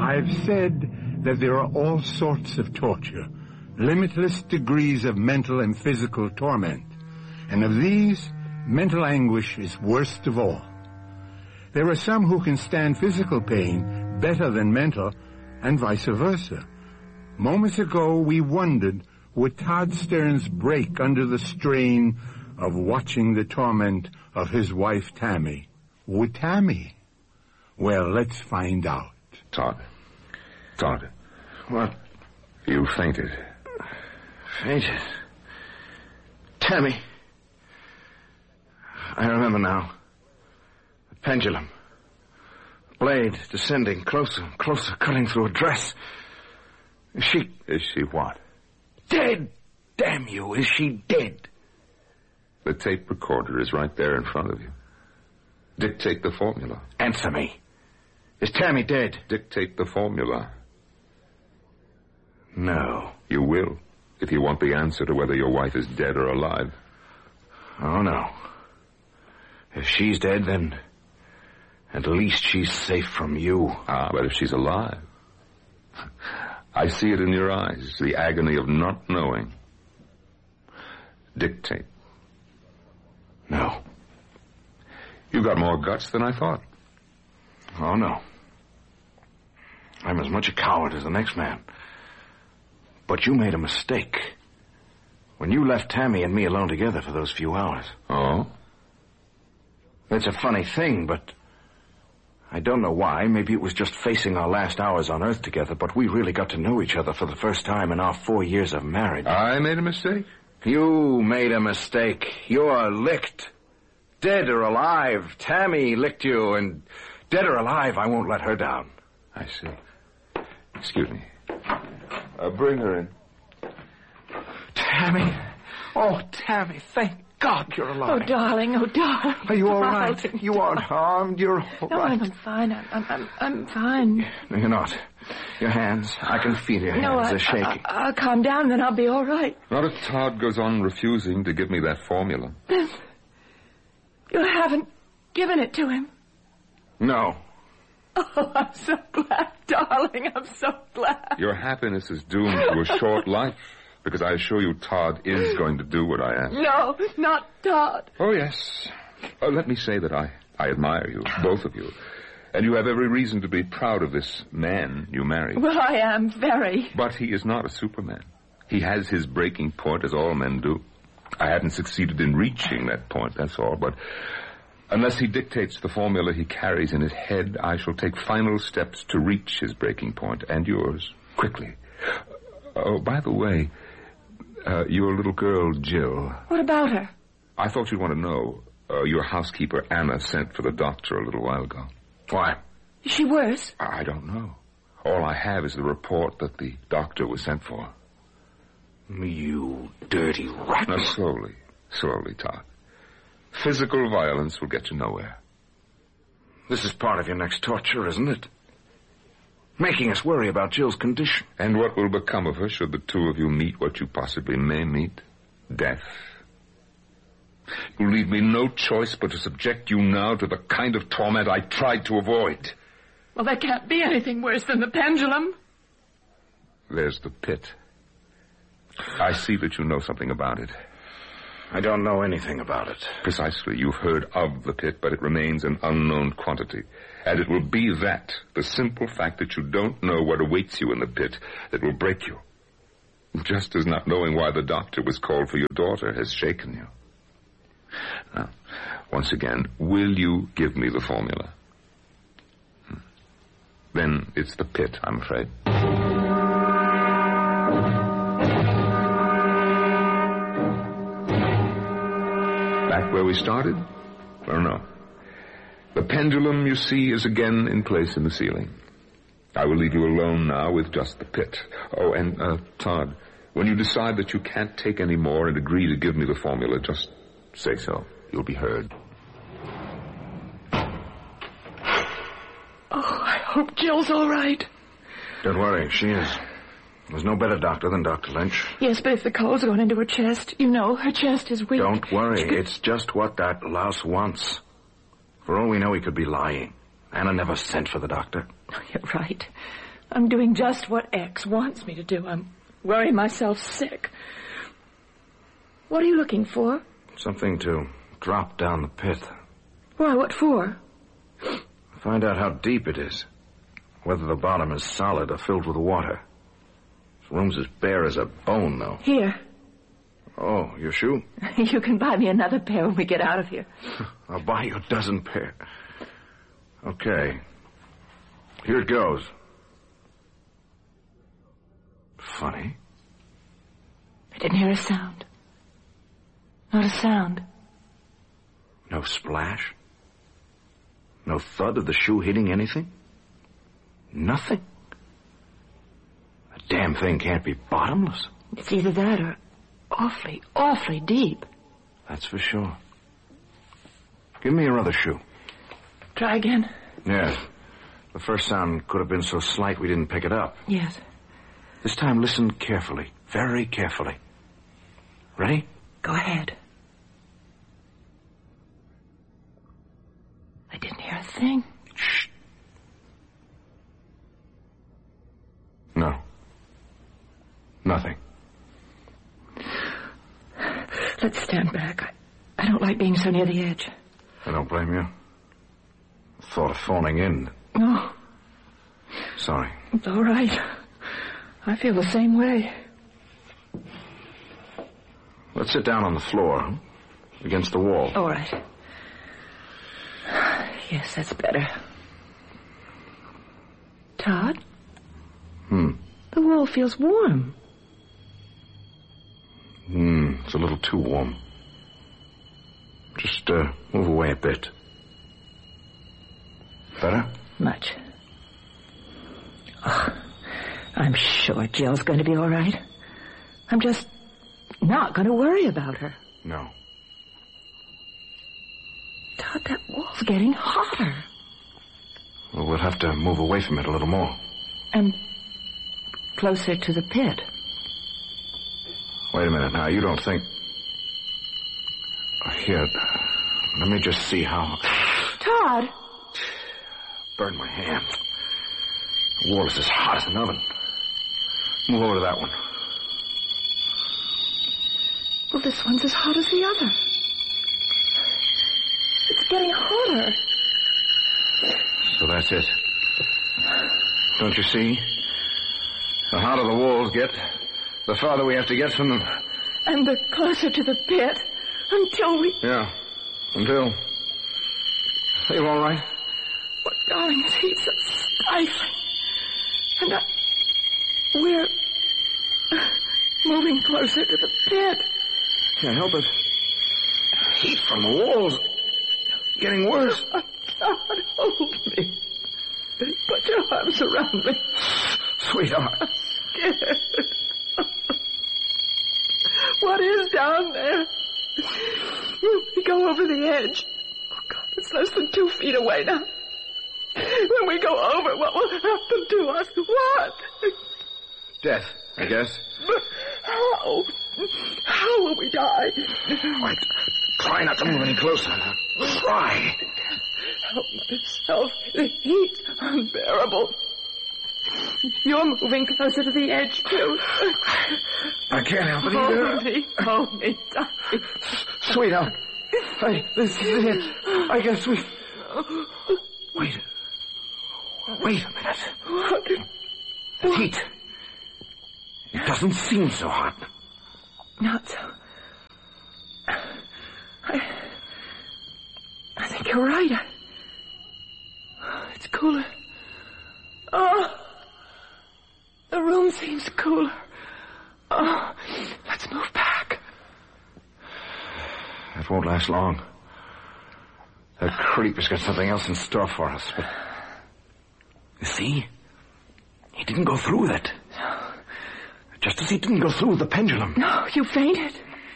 I've said that there are all sorts of torture, limitless degrees of mental and physical torment. And of these, mental anguish is worst of all. There are some who can stand physical pain better than mental, and vice versa. Moments ago, we wondered, would Todd Stearns break under the strain of watching the torment of his wife, Tammy? Would Tammy? Well, let's find out. Todd. What? You fainted. Fainted? Tammy. I remember now. The pendulum. The blade descending closer and closer, cutting through a dress. Is she what? Dead! Damn you, is she dead? The tape recorder is right there in front of you. Dictate the formula. Answer me. Is Tammy dead? Dictate the formula. No. You will, if you want the answer to whether your wife is dead or alive. Oh, no. If she's dead, then at least she's safe from you. But if she's alive... I see it in your eyes, the agony of not knowing. Dictate. No. You got more guts than I thought. Oh, no. I'm as much a coward as the next man. But you made a mistake when you left Tammy and me alone together for those few hours. Oh? It's a funny thing, but I don't know why. Maybe it was just facing our last hours on Earth together, but we really got to know each other for the first time in our 4 years of marriage. I made a mistake? You made a mistake. You're licked. Dead or alive. Tammy licked you, and dead or alive, I won't let her down. I see. Excuse me. Bring her in. Tammy. Oh, Tammy, thank God you're alive. Oh, darling. Are you all right? You aren't harmed. You're all right. No, I'm fine. I'm fine. No, you're not. Your hands. I can feel your hands. They're shaking. I'll calm down, then I'll be all right. Not if Todd goes on refusing to give me that formula. You haven't given it to him? No. Oh, I'm so glad, darling. I'm so glad. Your happiness is doomed to a short life, because I assure you Todd is going to do what I ask. No, not Todd. Oh, yes. Let me say that I admire you, both of you. And you have every reason to be proud of this man you married. Well, I am very. But he is not a Superman. He has his breaking point, as all men do. I haven't succeeded in reaching that point, that's all. But unless he dictates the formula he carries in his head, I shall take final steps to reach his breaking point, and yours, quickly. Oh, by the way, your little girl, Jill. What about her? I thought you'd want to know. Your housekeeper, Anna, sent for the doctor a little while ago. Why? Is she worse? I don't know. All I have is the report that the doctor was sent for. You dirty rat. Now, slowly, Todd. Physical violence will get you nowhere. This is part of your next torture, isn't it? Making us worry about Jill's condition. And what will become of her should the two of you meet what you possibly may meet? Death. You leave me no choice but to subject you now to the kind of torment I tried to avoid. Well, there can't be anything worse than the pendulum. There's the pit. I see that you know something about it. I don't know anything about it. Precisely. You've heard of the pit, but it remains an unknown quantity. And it will be that, the simple fact that you don't know what awaits you in the pit, that will break you. Just as not knowing why the doctor was called for your daughter has shaken you. Now, once again, will you give me the formula? Then it's the pit, I'm afraid. Back where we started? Or no? The pendulum, you see, is again in place in the ceiling. I will leave you alone now with just the pit. Oh, and, Todd, when you decide that you can't take any more and agree to give me the formula, just say so. You'll be heard. Oh, I hope Jill's all right. Don't worry, she is. There's no better doctor than Dr. Lynch. Yes, but if the cold's going into her chest, you know, her chest is weak. Don't worry. It's just what that louse wants. For all we know, he could be lying. Anna never sent for the doctor. You're right. I'm doing just what X wants me to do. I'm worrying myself sick. What are you looking for? Something to drop down the pit. Why, what for? Find out how deep it is. Whether the bottom is solid or filled with water. This room's as bare as a bone, though. Here. Oh, your shoe? You can buy me another pair when we get out of here. I'll buy you a dozen pair. Okay. Here it goes. Funny. I didn't hear a sound. Not a sound. No splash? No thud of the shoe hitting anything? Nothing? The damn thing can't be bottomless. It's either that or awfully, awfully deep. That's for sure. Give me your other shoe. Try again? Yes. The first sound could have been so slight we didn't pick it up. Yes. This time listen carefully. Very carefully. Ready? Go ahead. I didn't hear a thing. Shh. No. Nothing. Let's stand back. I don't like being so near the edge. I don't blame you. Thought of phoning in. No. Sorry. It's all right. I feel the same way. Let's sit down on the floor, huh? Against the wall. All right. Yes, that's better. Todd? The wall feels warm. It's a little too warm. Just move away a bit. Better? Much. Oh, I'm sure Jill's going to be all right. I'm just not going to worry about her. No. Todd, that wall's getting hotter. Well, we'll have to move away from it a little more. And closer to the pit. Wait a minute now. You don't think... Here, let me just see how... Todd! Burned my hand. The wall is as hot as an oven. Move over to that one. Well, this one's as hot as the other. It's getting hotter. So that's it. Don't you see? The hotter the walls get, the farther we have to get from them. And the closer to the pit, until we... Yeah, until... Are you all right? Oh, darling, this heat's so stifling. And we're moving closer to the pit. Can't help it. Heat from the walls. Getting worse. Oh, God, hold me. Put your arms around me. Sweetheart. I'm scared. What is down there? We go over the edge. Oh, God, it's less than 2 feet away now. When we go over, what will happen to us? What? Death, I guess. But how? How will we die? Wait, try not to move any closer. Try. Help myself. The heat's unbearable. You're moving closer to the edge, too. I can't help it either. Hold me, darling. Sweetheart. This is it. I guess we... Wait a minute. What? The heat. It doesn't seem so hot. Not so. I think you're right. It's cooler. Oh, the room seems cooler. Oh, let's move back. That won't last long. That creep has got something else in store for us, but... You see? He didn't go through with it. Just as he didn't go through with the pendulum. No, you fainted.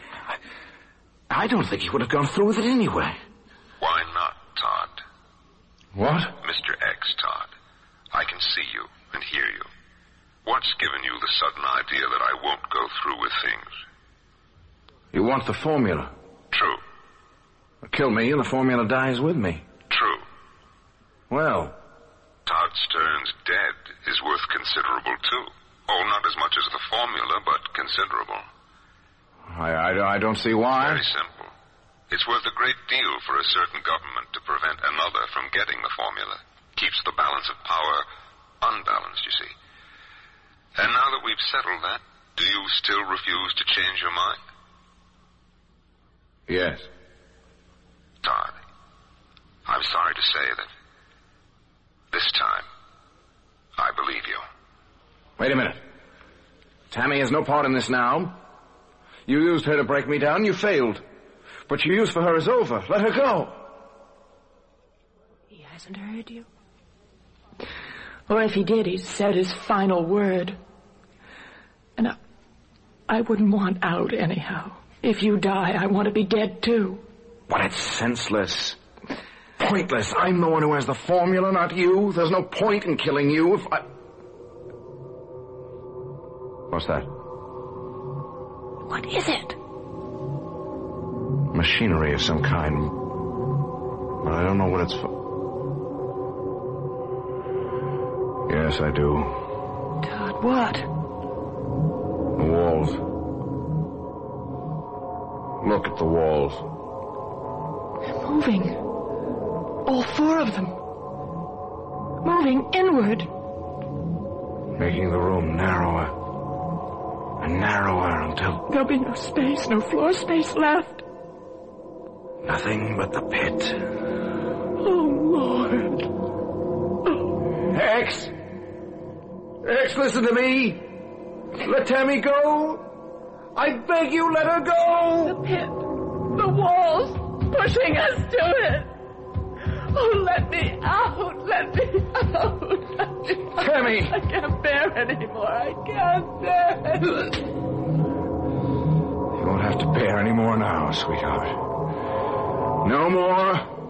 I don't think he would have gone through with it anyway. Why not, Todd? What? Mr. X, Todd. I can see you and hear you. What's given you the sudden idea that I won't go through with things? You want the formula. True. Kill me and the formula dies with me. True. Well... Todd, Stearns dead is worth considerable, too. Oh, not as much as the formula, but considerable. I don't see why. Very simple. It's worth a great deal for a certain government to prevent another from getting the formula. Keeps the balance of power unbalanced, you see. And now that we've settled that, do you still refuse to change your mind? Yes. Todd, I'm sorry to say that this time, I believe you. Wait a minute. Tammy has no part in this now. You used her to break me down. You failed. But your use for her is over. Let her go. He hasn't heard you. Or if he did, he's said his final word. And I wouldn't want out anyhow. If you die, I want to be dead too. But it's senseless. Pointless. I'm the one who has the formula, not you. There's no point in killing you if I... What's that? What is it? Machinery of some kind. But I don't know what it's for. Yes, I do. Todd, what? The walls. Look at the walls. They're moving. All four of them. Moving inward. Making the room narrower. And narrower until... There'll be no space, no floor space left. Nothing but the pit. Oh, Lord. Oh. X! X, listen to me! Let Tammy go! I beg you, let her go! The pit. The walls pushing us to it. Oh, let me out. Let me out. Let me out. Tammy! I can't bear anymore. I can't bear it. You won't have to bear any more now, sweetheart. No more.